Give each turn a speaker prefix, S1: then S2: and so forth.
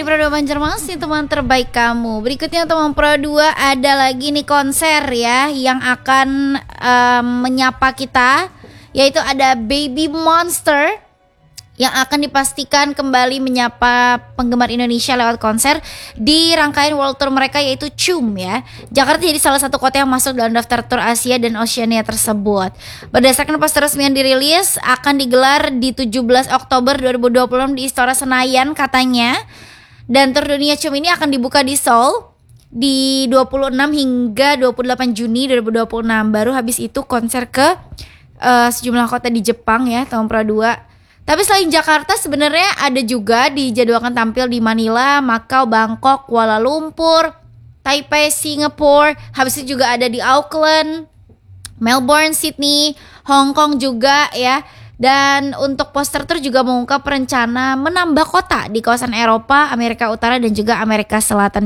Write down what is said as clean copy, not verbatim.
S1: Pro 2 Banjarmasin nih teman terbaik kamu. Berikutnya teman Pro 2 ada lagi nih konser ya yang akan menyapa kita, yaitu ada Baby Monster yang akan dipastikan kembali menyapa penggemar Indonesia lewat konser di rangkaian World Tour mereka yaitu CUM ya. Jakarta jadi salah satu kota yang masuk dalam daftar tur Asia dan Oceania tersebut. Berdasarkan poster resmi yang dirilis, akan digelar di 17 Oktober 2020 di Istora Senayan katanya. Dan tur dunia CUM ini akan dibuka di Seoul di 26 hingga 28 Juni 2026. Baru habis itu konser ke sejumlah kota di Jepang ya, tahun Pro 2. Tapi selain Jakarta sebenarnya ada juga dijadwalkan tampil di Manila, Macau, Bangkok, Kuala Lumpur, Taipei, Singapura. Habis itu juga ada di Auckland, Melbourne, Sydney, Hong Kong juga ya. Dan untuk poster tour juga mengungkap rencana menambah kota di kawasan Eropa, Amerika Utara dan juga Amerika Selatan.